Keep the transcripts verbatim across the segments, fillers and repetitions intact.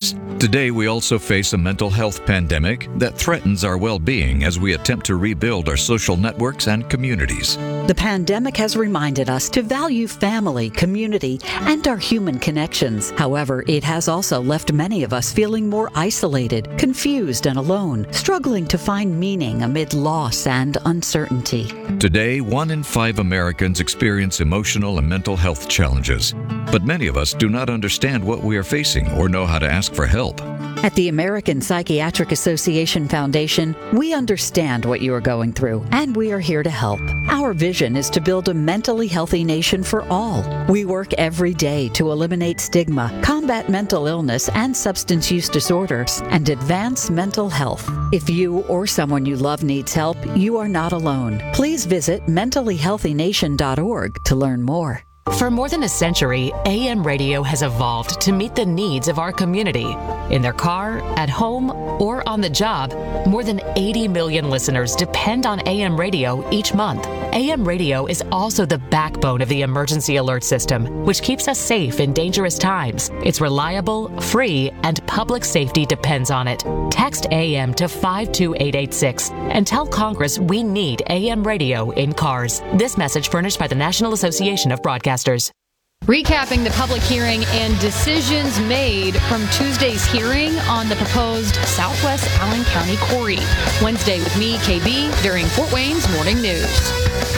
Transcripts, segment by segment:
challenges. Today, we also face a mental health pandemic that threatens our well-being as we attempt to rebuild our social networks and communities. The pandemic has reminded us to value family, community, and our human connections. However, it has also left many of us feeling more isolated, confused, and alone, struggling to find meaning amid loss and uncertainty. Today, one in five Americans experience emotional and mental health challenges, but many of us do not understand what we are facing or know how to ask for help. At the American Psychiatric Association Foundation, we understand what you are going through, and we are here to help. Our vision is to build a mentally healthy nation for all. We work every day to eliminate stigma, combat mental illness and substance use disorders, and advance mental health. If you or someone you love needs help, you are not alone. Please visit mentally healthy nation dot org to learn more. For more than a century, A M radio has evolved to meet the needs of our community. In their car, at home, or on the job, more than eighty million listeners depend on A M radio each month. A M radio is also the backbone of the emergency alert system, which keeps us safe in dangerous times. It's reliable, free, and public safety depends on it. Text A M to five two eight eight six and tell Congress we need A M radio in cars. This message furnished by the National Association of Broadcasters. Recapping the public hearing and decisions made from Tuesday's hearing on the proposed Southwest Allen County Quarry. Wednesday with me, K B, during Fort Wayne's Morning News.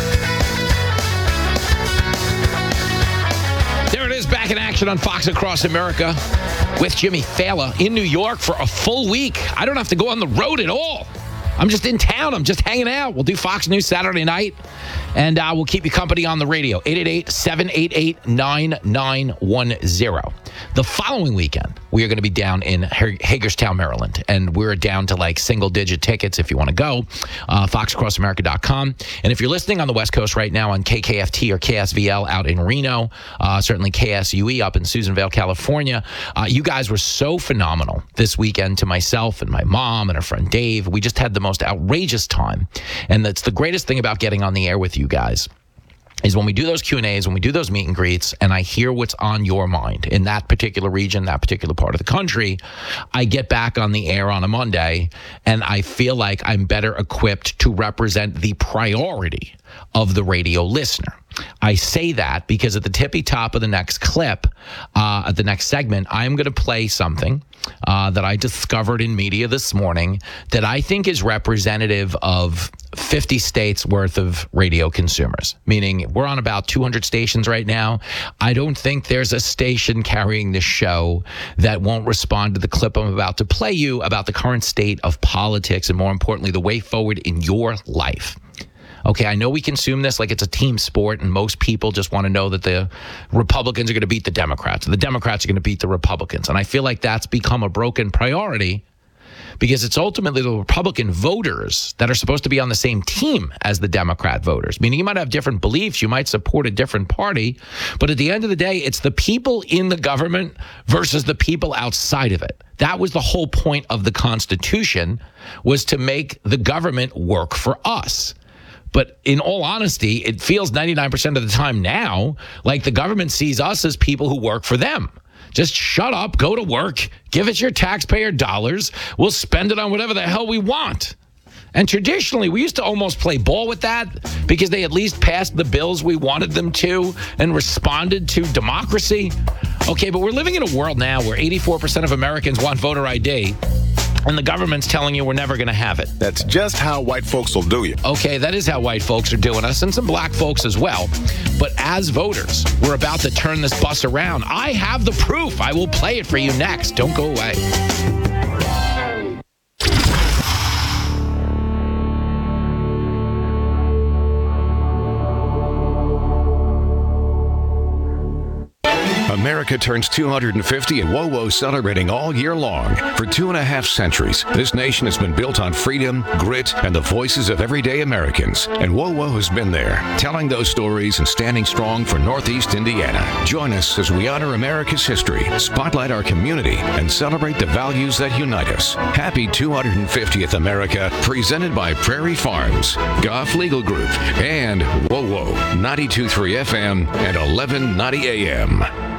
There it is, back in action on Fox Across America with Jimmy Fallon in New York for a full week. I don't have to go on the road at all. I'm just in town. I'm just hanging out. We'll do Fox News Saturday night, and uh, we'll keep you company on the radio. eight eight eight, seven eight eight, nine nine one zero. The following weekend, we are going to be down in Hagerstown, Maryland, and we're down to like single-digit tickets if you want to go, uh, fox across america dot com. And if you're listening on the West Coast right now on K K F T or K S V L out in Reno, uh, certainly K S U E up in Susanville, California, uh, you guys were so phenomenal this weekend to myself and my mom and our friend Dave. We just had the most outrageous time, and that's the greatest thing about getting on the air with you guys is when we do those Q and A's, when we do those meet and greets, and I hear what's on your mind in that particular region, that particular part of the country, I get back on the air on a Monday, and I feel like I'm better equipped to represent the priority of the radio listener. I say that because at the tippy top of the next clip, uh, at the next segment, I'm going to play something uh, that I discovered in media this morning that I think is representative of fifty states worth of radio consumers, meaning we're on about two hundred stations right now. I don't think there's a station carrying this show that won't respond to the clip I'm about to play you about the current state of politics and, more importantly, the way forward in your life. Okay, I know we consume this like it's a team sport, and most people just want to know that the Republicans are going to beat the Democrats, and the Democrats are going to beat the Republicans. And I feel like that's become a broken priority because it's ultimately the Republican voters that are supposed to be on the same team as the Democrat voters, meaning you might have different beliefs, you might support a different party, but at the end of the day, it's the people in the government versus the people outside of it. That was the whole point of the Constitution, was to make the government work for us. But in all honesty, it feels ninety-nine percent of the time now like the government sees us as people who work for them. Just shut up, go to work, give us your taxpayer dollars. We'll spend it on whatever the hell we want. And traditionally, we used to almost play ball with that because they at least passed the bills we wanted them to and responded to democracy. Okay, but we're living in a world now where eighty-four percent of Americans want voter I D. And the government's telling you we're never going to have it. That's just how white folks will do you. Okay, that is how white folks are doing us, and some black folks as well. But as voters, we're about to turn this bus around. I have the proof. I will play it for you next. Don't go away. America turns two hundred fifty and WOWO's celebrating all year long. For two and a half centuries, this nation has been built on freedom, grit, and the voices of everyday Americans. And WOWO has been there, telling those stories and standing strong for Northeast Indiana. Join us as we honor America's history, spotlight our community, and celebrate the values that unite us. Happy two hundred fiftieth America, presented by Prairie Farms, Goff Legal Group, and WOWO, ninety-two point three F M and eleven ninety A M.